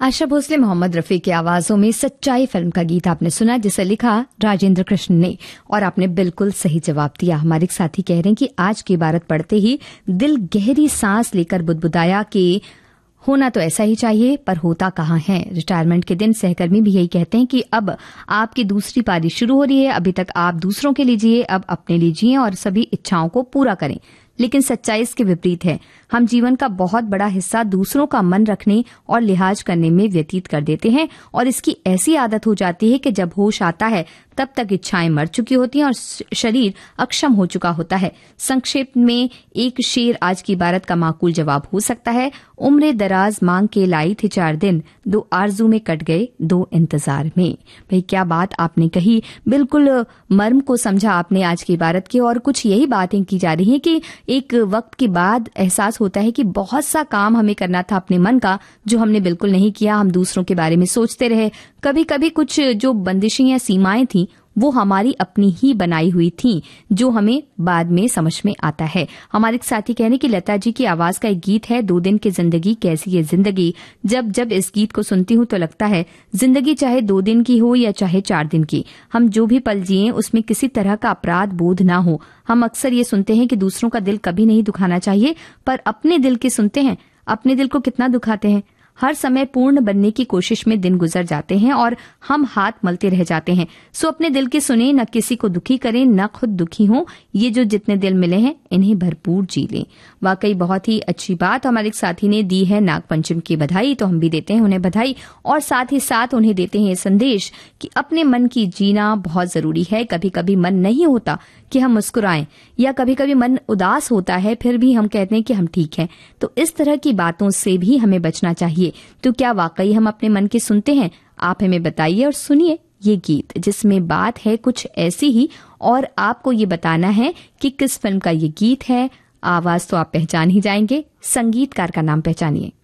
आशा भोसले, मोहम्मद रफी की आवाजों में सच्चाई फिल्म का गीत आपने सुना, जिसे लिखा राजेंद्र कृष्ण ने। और आपने बिल्कुल सही जवाब दिया। हमारे साथी कह रहे हैं कि आज की इबारत पढ़ते ही दिल गहरी सांस लेकर बुदबुदाया कि होना तो ऐसा ही चाहिए, पर होता कहाँ है। रिटायरमेंट के दिन सहकर्मी भी यही कहते हैं कि अब आपकी दूसरी पारी शुरू हो रही है, अभी तक आप दूसरों के लिए जिए, अब अपने लिए जिए और सभी इच्छाओं को पूरा करें। लेकिन सच्चाई इसके विपरीत है। हम जीवन का बहुत बड़ा हिस्सा दूसरों का मन रखने और लिहाज करने में व्यतीत कर देते हैं और इसकी ऐसी आदत हो जाती है कि जब होश आता है तब तक इच्छाएं मर चुकी होती हैं और शरीर अक्षम हो चुका होता है। संक्षेप में एक शेर आज की इबारत का माकूल जवाब हो सकता है, उम्रे दराज मांग के लाई थी 4 दिन, 2 आरजू में कट गए 2 इंतजार में। भाई क्या बात आपने कही, बिल्कुल मर्म को समझा आपने आज की इबारत की। और कुछ यही बातें की जा रही हैं कि एक वक्त के बाद एहसास होता है कि बहुत सा काम हमें करना था अपने मन का, जो हमने बिल्कुल नहीं किया। हम दूसरों के बारे में सोचते रहे। कभी कभी कुछ जो बंदिशें या सीमाएं थी वो हमारी अपनी ही बनाई हुई थी, जो हमें बाद में समझ में आता है। हमारे साथी कहने की लता जी की आवाज का एक गीत है, 2 दिन की जिंदगी कैसी है जिंदगी। जब जब इस गीत को सुनती हूँ तो लगता है जिंदगी चाहे 2 दिन की हो या चाहे 4 दिन की, हम जो भी पल जिए उसमें किसी तरह का अपराध बोध ना हो। हम अक्सर ये सुनते हैं कि दूसरों का दिल कभी नहीं दुखाना चाहिए, पर अपने दिल की सुनते हैं, अपने दिल को कितना दुखाते हैं। हर समय पूर्ण बनने की कोशिश में दिन गुजर जाते हैं और हम हाथ मलते रह जाते हैं। सो अपने दिल की सुने, न किसी को दुखी करें, न खुद दुखी हों। ये जो जितने दिल मिले हैं इन्हें भरपूर जी लें। वाकई बहुत ही अच्छी बात हमारे एक साथी ने दी है नागपंचमी की बधाई, तो हम भी देते हैं उन्हें बधाई और साथ ही साथ उन्हें देते हैं ये संदेश कि अपने मन की जीना बहुत जरूरी है। कभी कभी मन नहीं होता कि हम मुस्कुराएं, या कभी कभी मन उदास होता है, फिर भी हम कहते हैं कि हम ठीक हैं। तो इस तरह की बातों से भी हमें बचना चाहिए। तो क्या वाकई हम अपने मन की सुनते हैं? आप हमें बताइए और सुनिए ये गीत, जिसमें बात है कुछ ऐसी ही, और आपको ये बताना है कि किस फिल्म का ये गीत है। आवाज तो आप पहचान ही जाएंगे, संगीतकार का नाम पहचानिए।